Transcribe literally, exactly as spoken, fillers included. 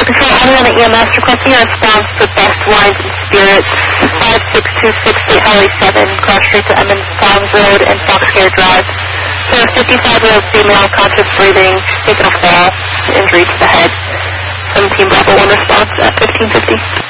Control, only on the E M S, requesting a response for Best Wines and Spirits, five six two six eight Highway seven, cross street to Emmons Farms Road and Foxcare Drive. So a fifty-five-year-old female, conscious breathing, taken a fall, injury to the head. seventeen Bravo one response at fifteen fifty.